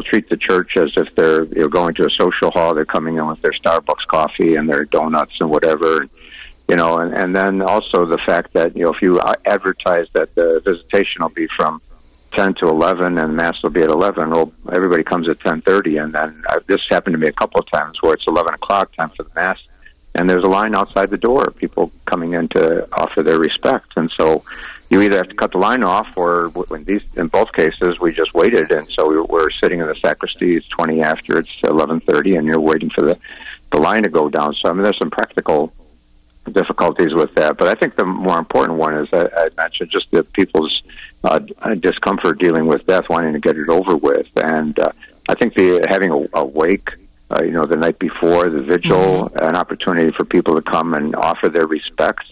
people treat the church as if they're going to a social hall. They're coming in with their Starbucks coffee and their donuts and whatever. And then also the fact that, if you advertise that the visitation will be from 10 to 11 and Mass will be at 11, well, everybody comes at 10:30. And then this happened to me a couple of times where it's 11 o'clock, time for the Mass, and there's a line outside the door, people coming in to offer their respect. And so you either have to cut the line off, or in both cases, we just waited. And so we're sitting in the sacristy. It's 20 after. It's 11:30, and you're waiting for the line to go down. So, there's some practical difficulties with that. But I think the more important one is, I mentioned, just the people's discomfort dealing with death, wanting to get it over with. And I think having a wake, the night before, the vigil, an opportunity for people to come and offer their respects.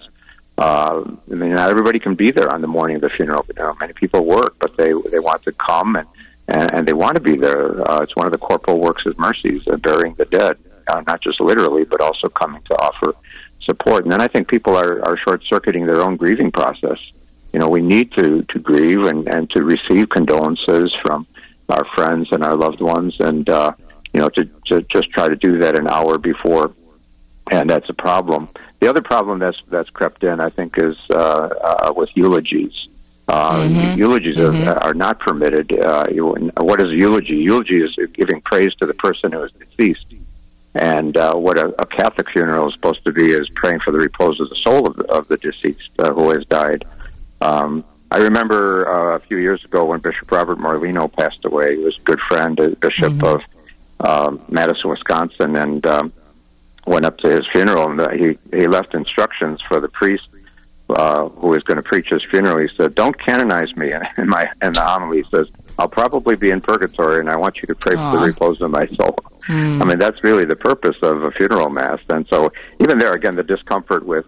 Not everybody can be there on the morning of the funeral. Many people work, but they want to come and they want to be there. It's one of the corporal works of mercies, burying the dead, not just literally, but also coming to offer support. And then I think people are short-circuiting their own grieving process. We need to grieve and to receive condolences from our friends and our loved ones, and to just try to do that an hour before, and that's a problem. The other problem that's crept in, I think, is with eulogies. Eulogies are not permitted. What is a eulogy? Eulogy is giving praise to the person who is deceased. And what a Catholic funeral is supposed to be is praying for the repose of the soul of the deceased who has died. I remember a few years ago when Bishop Robert Morlino passed away. He was a good friend, a bishop of Madison, Wisconsin, and went up to his funeral, and he left instructions for the priest who was going to preach his funeral. He said, "Don't canonize me." And in the homily, he says, "I'll probably be in purgatory, and I want you to pray for the repose of my soul." That's really the purpose of a funeral mass. And so, even there, again, the discomfort with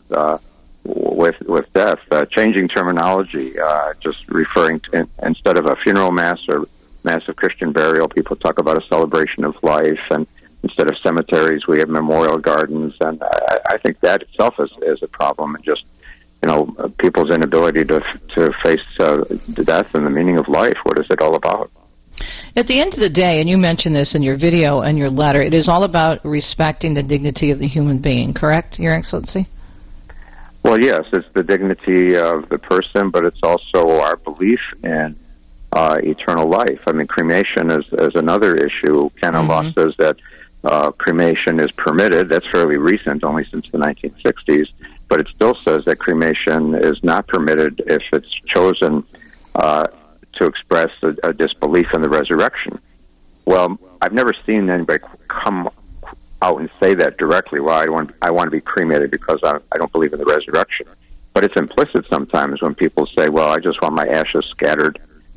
death, changing terminology, just referring to, instead of a funeral mass or mass of Christian burial, people talk about a celebration of life, and instead of cemeteries, we have memorial gardens, and I think that itself is a problem, and just people's inability to face death and the meaning of life. What is it all about? At the end of the day, and you mentioned this in your video and your letter, it is all about respecting the dignity of the human being, correct, Your Excellency? Well, yes, it's the dignity of the person, but it's also our belief in eternal life. Cremation is another issue. Canon law says that cremation is permitted. That's fairly recent, only since the 1960s, but it still says that cremation is not permitted if it's chosen to express a disbelief in the resurrection. Well, I've never seen anybody come out and say that directly. Well, I want to be cremated because I don't believe in the resurrection. But it's implicit sometimes when people say, "Well, I just want my ashes scattered."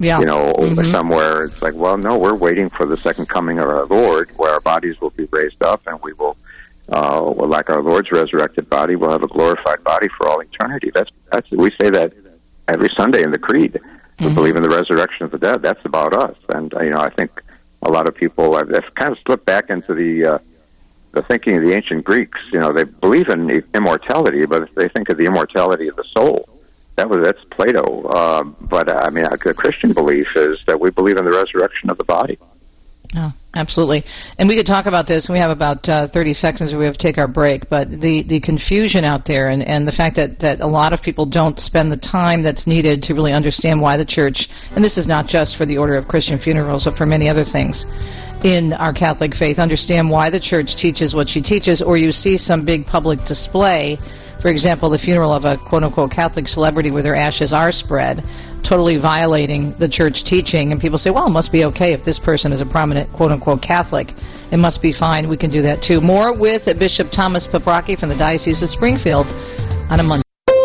Somewhere. It's like, well, no, we're waiting for the second coming of our Lord, where our bodies will be raised up, and we will, like our Lord's resurrected body, we'll have a glorified body for all eternity. That's we say that every Sunday in the Creed. We believe in the resurrection of the dead. That's about us. And I think a lot of people have kind of slipped back into the thinking of the ancient Greeks. They believe in immortality, but they think of the immortality of the soul. That's Plato. But the Christian belief is that we believe in the resurrection of the body. Oh, absolutely. And we could talk about this. We have about 30 seconds where we have to take our break. But the confusion out there and the fact that a lot of people don't spend the time that's needed to really understand why the Church, and this is not just for the Order of Christian Funerals, but for many other things in our Catholic faith, understand why the Church teaches what she teaches, or you see some big public display. For example, the funeral of a quote-unquote Catholic celebrity where their ashes are spread, totally violating the Church teaching. And people say, well, it must be okay if this person is a prominent quote-unquote Catholic. It must be fine. We can do that too. More with Bishop Thomas Paprocki from the Diocese of Springfield on a Monday.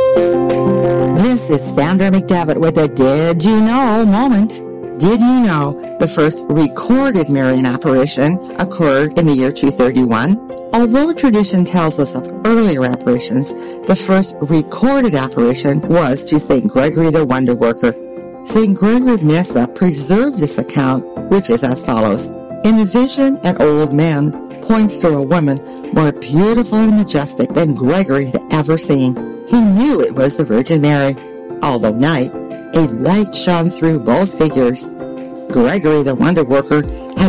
This is Sandra McDevitt with a Did You Know moment. Did you know the first recorded Marian apparition occurred in the year 231? Although tradition tells us of earlier apparitions, the first recorded apparition was to St. Gregory the Wonder Worker. St. Gregory of Nyssa preserved this account, which is as follows. In a vision, an old man points to a woman more beautiful and majestic than Gregory had ever seen. He knew it was the Virgin Mary. Although night, a light shone through both figures. Gregory the Wonder Worker